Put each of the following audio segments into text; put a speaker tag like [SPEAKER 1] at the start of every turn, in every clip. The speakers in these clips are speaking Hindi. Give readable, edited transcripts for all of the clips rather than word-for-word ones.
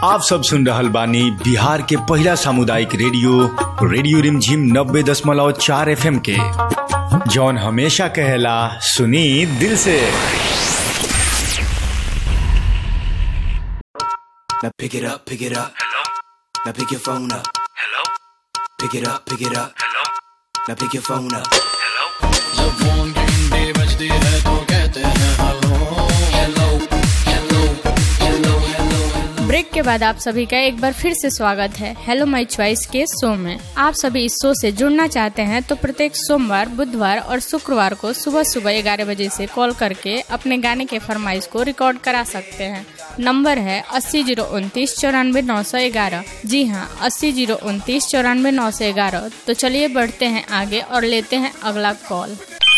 [SPEAKER 1] आप सब सुन रहल बानी बिहार के पहला सामुदायिक रेडियो रिमझिम 90.4 FM के, जौन हमेशा कहेला सुनी दिल से।
[SPEAKER 2] Now pick it up. Hello. Now pick your phone up. Hello. Pick it up. Hello. Now pick your phone up. Hello.
[SPEAKER 3] जब फोन की घंटी बजती है तो कहते हैं hello hello hello hello hello.
[SPEAKER 4] Break के बाद आप सभी का एक बार फिर से स्वागत है हेलो माय चॉइस के शो में। आप सभी इस शो से जुड़ना चाहते हैं तो प्रत्येक सोमवार, बुधवार और शुक्रवार को सुबह 11 बजे से कॉल करके अपने गाने के फरमाइश को रिकॉर्ड करा सकते हैं। नंबर है 80 029 94 911। जी हाँ, 80 029 94 911। तो चलिए बढ़ते हैं आगे और लेते हैं अगला कॉल।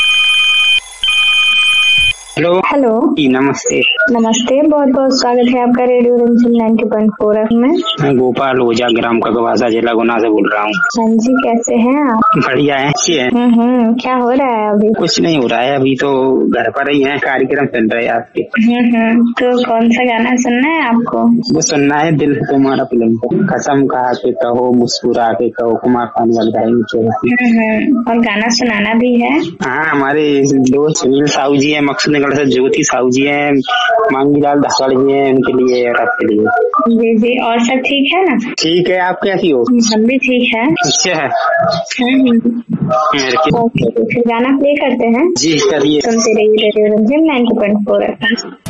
[SPEAKER 5] हेलो
[SPEAKER 6] जी नमस्ते।
[SPEAKER 5] नमस्ते, बहुत बहुत स्वागत है आपका रेडियो रिमझिम 90.4 FM में।
[SPEAKER 6] मैं गोपाल ओझा, ग्राम कगवासा, जिला गुना से बोल रहा हूँ।
[SPEAKER 5] हाँ जी, कैसे हैं आप?
[SPEAKER 6] बढ़िया है, अच्छी है।
[SPEAKER 5] क्या हो रहा है अभी?
[SPEAKER 6] कुछ नहीं हो रहा है, अभी तो घर पर ही है, कार्यक्रम चल रहा है आपके।
[SPEAKER 5] तो कौन सा गाना सुनना है आपको?
[SPEAKER 6] वो सुनना है दिल तुम्हारा फिल्म को, कसम खा के कहो, मुस्कुरा के कहो, कुमार पानवाल गाएंगे।
[SPEAKER 5] और गाना सुनाना भी है?
[SPEAKER 6] हाँ, हमारे दोस्त सुनील साहू जी है, मकसूद नगर से ज्योति साहू जी है, मांगीलाल धक्कड़ जी है, उनके लिए और आपके लिए।
[SPEAKER 5] जी, और सब ठीक है ना?
[SPEAKER 6] ठीक है, आप कैसी हो?
[SPEAKER 5] हम भी ठीक है।
[SPEAKER 6] अच्छा है।
[SPEAKER 5] ओके, फिर गाना प्ले करते हैं।
[SPEAKER 6] जी करिए।
[SPEAKER 5] सुनते रहिए रेडियो रिमझिम 90.4 FM।